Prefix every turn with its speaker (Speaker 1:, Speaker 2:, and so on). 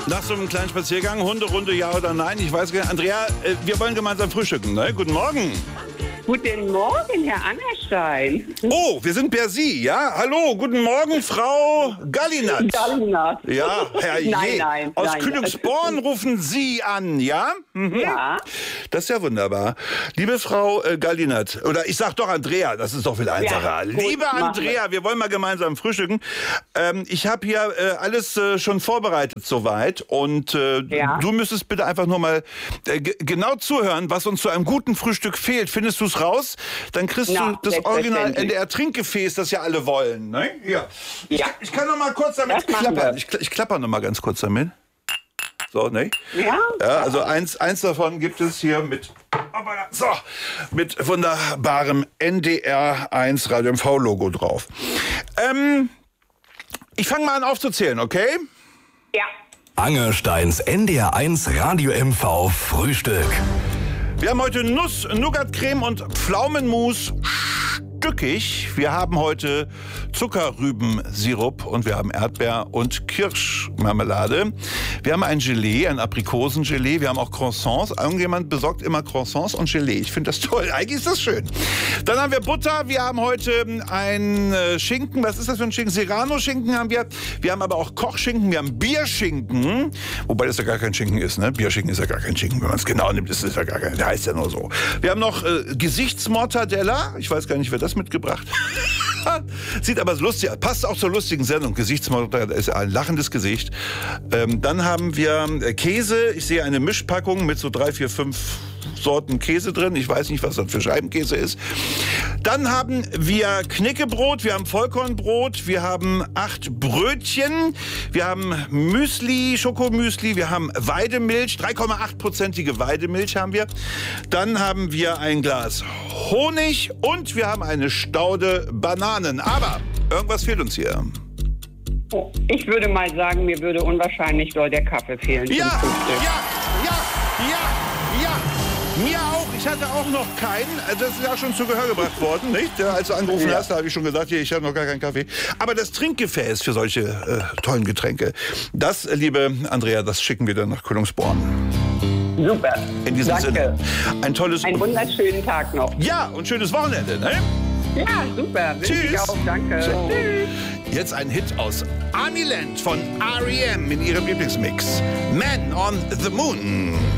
Speaker 1: Nach so einem kleinen Spaziergang, Hunderunde, ja oder nein? Ich weiß gar nicht. Andrea, wir wollen gemeinsam frühstücken, ne? Guten Morgen.
Speaker 2: Guten Morgen, Herr Angerstein.
Speaker 1: Oh, wir sind per Sie, ja? Hallo, guten Morgen, Frau Gallinat.
Speaker 2: Gallinat.
Speaker 1: Ja, Herr
Speaker 2: Nein.
Speaker 1: Aus Kühlungsborn rufen Sie an, ja? Mhm.
Speaker 2: Ja.
Speaker 1: Das ist ja wunderbar. Liebe Frau Gallinat, oder ich sag doch Andrea, das ist doch viel einfacher.
Speaker 2: Ja, gut,
Speaker 1: Liebe Andrea, wir wollen mal gemeinsam frühstücken. Ich habe hier alles schon vorbereitet soweit und du müsstest bitte einfach nur mal genau zuhören, was uns zu einem guten Frühstück fehlt. Findest du es raus? Dann kriegst du das Original NDR-Trinkgefäß, das ja alle wollen. Ne? Ja. Ich kann noch mal kurz damit klappern. Ich klapper noch mal ganz kurz damit. So, ne? Ja, also eins davon gibt es hier mit wunderbarem NDR1 Radio MV-Logo drauf. Ich fange mal an aufzuzählen, okay?
Speaker 2: Ja.
Speaker 3: Angersteins NDR1 Radio MV Frühstück.
Speaker 1: Wir haben heute Nuss, Nougat-Creme und Pflaumenmus stückig. Wir haben heute Zuckerrübensirup und wir haben Erdbeer- und Kirschmarmelade. Wir haben ein Gelee, ein Aprikosengelee. Wir haben auch Croissants. Irgendjemand besorgt immer Croissants und Gelee. Ich finde das toll. Eigentlich ist das schön. Dann haben wir Butter. Wir haben heute ein Schinken. Was ist das für ein Schinken? Serrano-Schinken haben wir. Wir haben aber auch Kochschinken. Wir haben Bierschinken. Wobei das ja gar kein Schinken ist, ne? Bierschinken ist ja gar kein Schinken. Wenn man es genau nimmt, ist es ja gar kein. Der heißt ja nur so. Wir haben noch Gesichtsmortadella. Ich weiß gar nicht, wer das mitgebracht hat. Sieht aber lustig aus. Passt auch zur lustigen Sendung. Gesichtsmortadella ist ein lachendes Gesicht. Dann haben wir Käse. Ich sehe eine Mischpackung mit so 3, 4, 5 Sorten Käse drin. Ich weiß nicht, was das für Scheibenkäse ist. Dann haben wir Knäckebrot, wir haben Vollkornbrot, wir haben 8 Brötchen, wir haben Müsli, Schokomüsli, wir haben Weidemilch, 3,8%ige Weidemilch haben wir. Dann haben wir ein Glas Honig und wir haben eine Staude Bananen. Aber irgendwas fehlt uns hier.
Speaker 2: Ich würde mal sagen, mir würde unwahrscheinlich doll der Kaffee fehlen.
Speaker 1: Ja. Mir auch. Ich hatte auch noch keinen. Das ist ja schon zu Gehör gebracht worden, nicht? Als du angerufen hast, da habe ich schon gesagt, hier, ich habe noch gar keinen Kaffee. Aber das Trinkgefäß für solche tollen Getränke, das, liebe Andrea, das schicken wir dann nach Kühlungsborn.
Speaker 2: Super.
Speaker 1: In diesem Sinne. Einen
Speaker 2: wunderschönen Tag noch.
Speaker 1: Ja, und schönes Wochenende, ne?
Speaker 2: Ja, super.
Speaker 1: Tschüss.
Speaker 2: Auch, danke.
Speaker 1: So. Jetzt ein Hit aus Army Land von R.E.M. in ihrem Lieblingsmix. Man on the Moon.